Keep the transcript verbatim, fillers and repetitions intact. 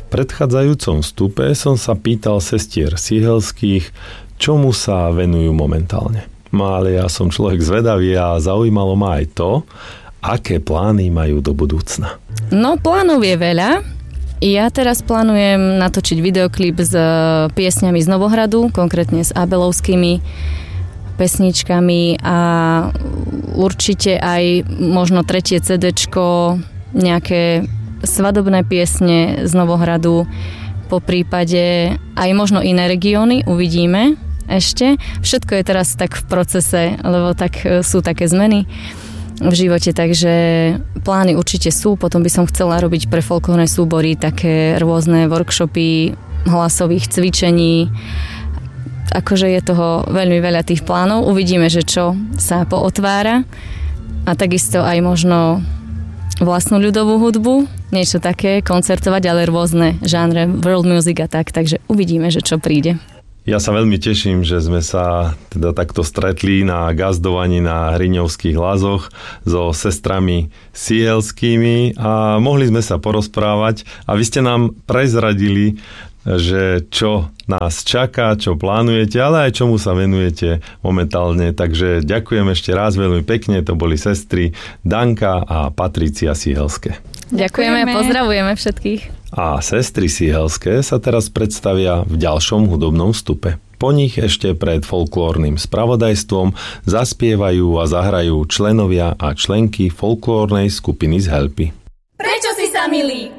predchádzajúcom vstupe som sa pýtal sestier Sihelských, čomu sa venujú momentálne. No ale ja som človek zvedavý a zaujímalo ma aj to, aké plány majú do budúcna. No, plánov je veľa. Ja teraz plánujem natočiť videoklip s piesňami z Novohradu, konkrétne s abelovskými pesničkami a určite aj možno tretie cédéčko, nejaké svadobné piesne z Novohradu, po prípade aj možno iné regióny, uvidíme ešte. Všetko je teraz tak v procese, lebo tak sú také zmeny v živote, takže plány určite sú. Potom by som chcela robiť pre folklórne súbory také rôzne workshopy hlasových cvičení. Akože je toho veľmi veľa tých plánov. Uvidíme, že čo sa pootvára. A takisto aj možno vlastnú ľudovú hudbu, niečo také, koncertovať, ale rôzne žánre, world music a tak. Takže uvidíme, že čo príde. Ja sa veľmi teším, že sme sa teda takto stretli na gazdovaní na Hriňovských Lazoch so sestrami Sihelskými a mohli sme sa porozprávať a vy ste nám prezradili, že čo nás čaká, čo plánujete, ale aj čomu sa venujete momentálne. Takže ďakujem ešte raz veľmi pekne, to boli sestry Danka a Patricia Sihelské. Ďakujeme a pozdravujeme všetkých. A sestry Sihelské sa teraz predstavia v ďalšom hudobnom vstupe. Po nich ešte pred folklórnym spravodajstvom zaspievajú a zahrajú členovia a členky folklórnej skupiny z Helpy. Prečo si sa milí?